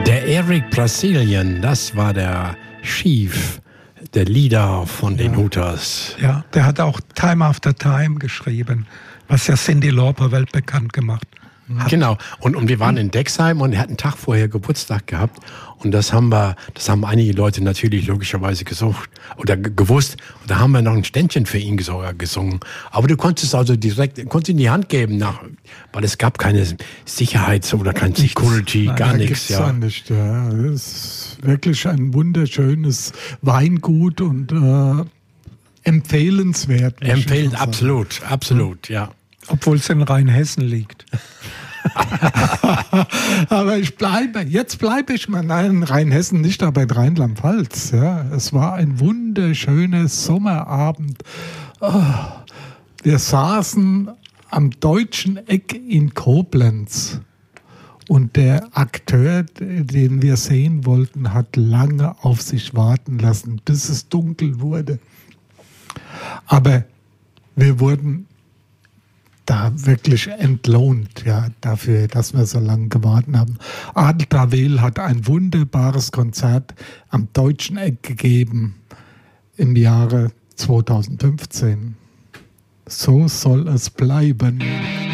Der Eric Brasilien, das war der Chief, der Leader von den Hooters. Ja, der hat auch Time After Time geschrieben, was ja Cyndi Lauper weltbekannt gemacht hat. Genau. Und wir waren in Dexheim und er hat einen Tag vorher Geburtstag gehabt. Und das haben einige Leute natürlich logischerweise gesucht oder gewusst. Und da haben wir noch ein Ständchen für ihn gesungen. Aber du konntest also direkt in die Hand geben, weil es gab keine Sicherheit oder kein Security, Nein, gar da nichts. Gibt's ja nicht. Ja. Das ist wirklich ein wunderschönes Weingut und empfehlenswert. Empfehlen, absolut, ja. Obwohl es in Rheinhessen liegt. Aber jetzt bleibe ich mal in Rheinhessen, nicht aber in Rheinland-Pfalz. Ja. Es war ein wunderschöner Sommerabend. Wir saßen am Deutschen Eck in Koblenz. Und der Akteur, den wir sehen wollten, hat lange auf sich warten lassen, bis es dunkel wurde. Aber wir wurden da wirklich entlohnt, ja, dafür, dass wir so lange gewartet haben. Adel Tawil hat ein wunderbares Konzert am Deutschen Eck gegeben im Jahre 2015. So soll es bleiben.